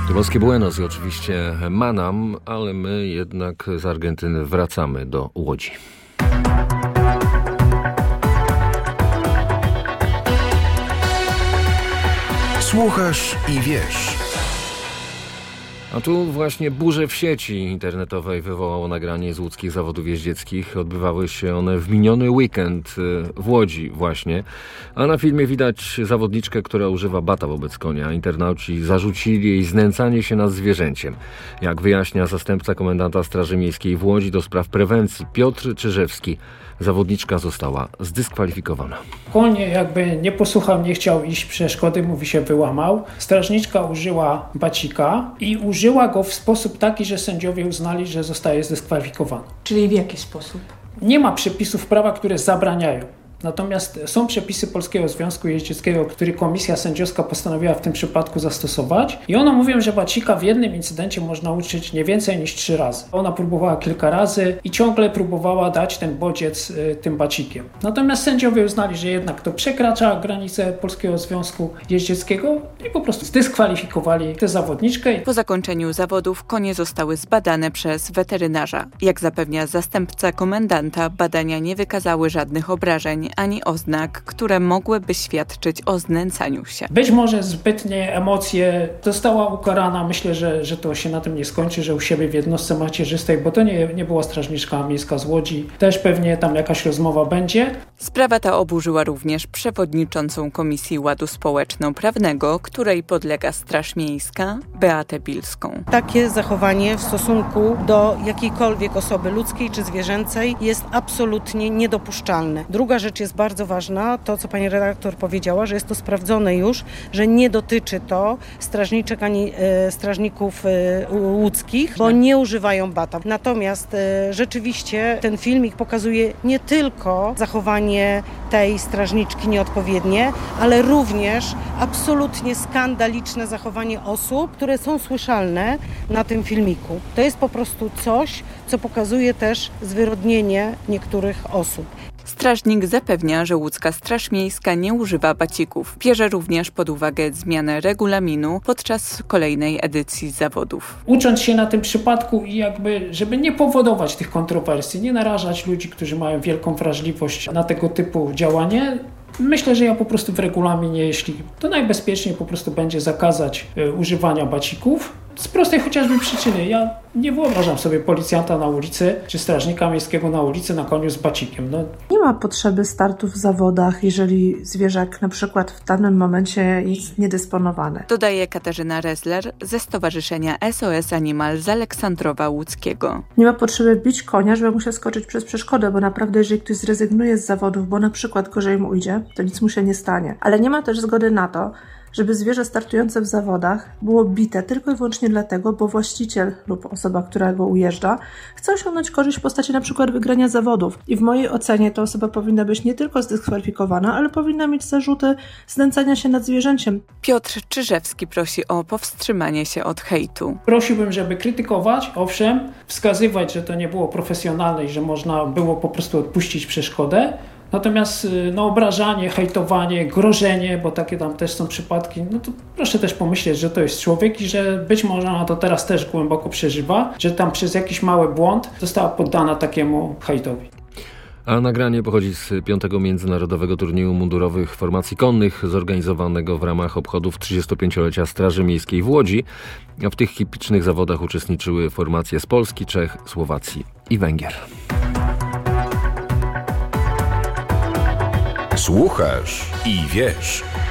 Boskie Buenos i oczywiście Manam, ale my jednak z Argentyny wracamy do Łodzi. Słuchasz i wiesz. A tu właśnie burzę w sieci internetowej wywołało nagranie z łódzkich zawodów jeździeckich. Odbywały się one w miniony weekend w Łodzi właśnie. A na filmie widać zawodniczkę, która używa bata wobec konia. Internauci zarzucili jej znęcanie się nad zwierzęciem. Jak wyjaśnia zastępca komendanta Straży Miejskiej w Łodzi do spraw prewencji Piotr Czyżewski, zawodniczka została zdyskwalifikowana. Koń jakby nie posłuchał, nie chciał iść przeszkody, mówi się wyłamał. Strażniczka użyła bacika i użyła go w sposób taki, że sędziowie uznali, że zostaje zdyskwalifikowana. Czyli w jaki sposób? Nie ma przepisów prawa, które zabraniają. Natomiast są przepisy Polskiego Związku Jeździeckiego, który komisja sędziowska postanowiła w tym przypadku zastosować i one mówią, że bacika w jednym incydencie można użyć nie więcej niż 3 razy. Ona próbowała kilka razy i ciągle próbowała dać ten bodziec tym bacikiem. Natomiast sędziowie uznali, że jednak to przekracza granice Polskiego Związku Jeździeckiego i po prostu zdyskwalifikowali tę zawodniczkę. Po zakończeniu zawodów konie zostały zbadane przez weterynarza. Jak zapewnia zastępca komendanta, badania nie wykazały żadnych obrażeń ani oznak, które mogłyby świadczyć o znęcaniu się. Być może zbytnie emocje, została ukarana. Myślę, że to się na tym nie skończy, że u siebie w jednostce macierzystej, bo to nie była strażniczka miejska z Łodzi. Też pewnie tam jakaś rozmowa będzie. Sprawa ta oburzyła również przewodniczącą Komisji Ładu Społeczno-Prawnego, której podlega Straż Miejska, Beatę Bilską. Takie zachowanie w stosunku do jakiejkolwiek osoby ludzkiej czy zwierzęcej jest absolutnie niedopuszczalne. Druga rzecz jest bardzo ważna, to co pani redaktor powiedziała, że jest to sprawdzone już, że nie dotyczy to strażniczek ani strażników łódzkich, bo nie używają bata. Natomiast rzeczywiście ten filmik pokazuje nie tylko zachowanie tej strażniczki nieodpowiednie, ale również absolutnie skandaliczne zachowanie osób, które są słyszalne na tym filmiku. To jest po prostu coś, co pokazuje też zwyrodnienie niektórych osób. Strażnik zapewnia, że łódzka Straż Miejska nie używa bacików. Bierze również pod uwagę zmianę regulaminu podczas kolejnej edycji zawodów. Ucząc się na tym przypadku i żeby nie powodować tych kontrowersji, nie narażać ludzi, którzy mają wielką wrażliwość na tego typu działanie, myślę, że ja po prostu w regulaminie, jeśli to najbezpieczniej po prostu będzie zakazać używania bacików. Z prostej chociażby przyczyny. Ja nie wyobrażam sobie policjanta na ulicy, czy strażnika miejskiego na ulicy na koniu z bacikiem. Nie ma potrzeby startów w zawodach, jeżeli zwierzak na przykład w danym momencie jest niedysponowany. Dodaje Katarzyna Resler ze Stowarzyszenia SOS Animal z Aleksandrowa Łódzkiego. Nie ma potrzeby bić konia, żeby musiał skoczyć przez przeszkodę, bo naprawdę jeżeli ktoś zrezygnuje z zawodów, bo na przykład gorzej mu idzie, to nic mu się nie stanie. Ale nie ma też zgody na to, żeby zwierzę startujące w zawodach było bite tylko i wyłącznie dlatego, bo właściciel lub osoba, która go ujeżdża, chce osiągnąć korzyść w postaci na przykład wygrania zawodów. I w mojej ocenie ta osoba powinna być nie tylko zdyskwalifikowana, ale powinna mieć zarzuty znęcania się nad zwierzęciem. Piotr Czyżewski prosi o powstrzymanie się od hejtu. Prosiłbym, żeby krytykować, owszem, wskazywać, że to nie było profesjonalne i że można było po prostu odpuścić przeszkodę. Natomiast obrażanie, hejtowanie, grożenie, bo takie tam też są przypadki, to proszę też pomyśleć, że to jest człowiek i że być może ona to teraz też głęboko przeżywa, że tam przez jakiś mały błąd została poddana takiemu hejtowi. A nagranie pochodzi z 5. Międzynarodowego Turnieju Mundurowych Formacji Konnych zorganizowanego w ramach obchodów 35-lecia Straży Miejskiej w Łodzi. A w tych hipicznych zawodach uczestniczyły formacje z Polski, Czech, Słowacji i Węgier. Słuchasz i wiesz.